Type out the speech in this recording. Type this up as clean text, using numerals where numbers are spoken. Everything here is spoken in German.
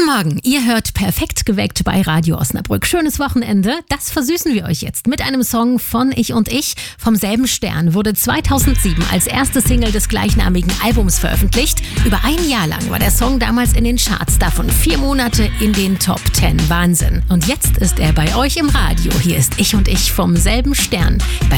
Morgen, ihr hört Perfekt geweckt bei Radio Osnabrück. Schönes Wochenende, das versüßen wir euch jetzt mit einem Song von Ich und Ich. Vom selben Stern wurde 2007 als erste Single des gleichnamigen Albums veröffentlicht. Über ein Jahr lang war der Song damals in den Charts, davon 4 Monate in den Top 10. Wahnsinn. Und jetzt ist er bei euch im Radio. Hier ist Ich und Ich vom selben Stern bei